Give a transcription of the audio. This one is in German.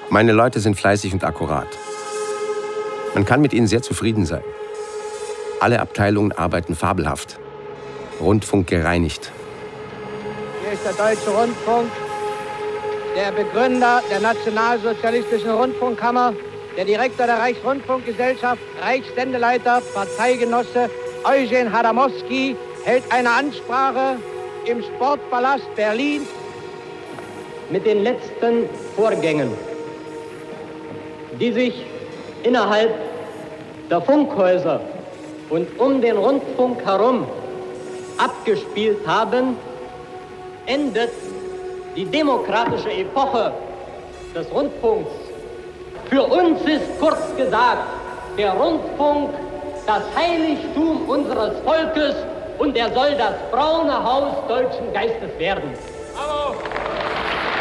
Meine Leute sind fleißig und akkurat. Man kann mit ihnen sehr zufrieden sein. Alle Abteilungen arbeiten fabelhaft. Rundfunk gereinigt. Hier ist der Deutsche Rundfunk, der Begründer der Nationalsozialistischen Rundfunkkammer, der Direktor der Reichsrundfunkgesellschaft, Reichssendeleiter, Parteigenosse Eugen Hadamowski hält eine Ansprache im Sportpalast Berlin. Mit den letzten Vorgängen, die sich innerhalb der Funkhäuser und um den Rundfunk herum abgespielt haben, endet die demokratische Epoche des Rundfunks. Für uns ist kurz gesagt der Rundfunk das Heiligtum unseres Volkes und er soll das braune Haus deutschen Geistes werden.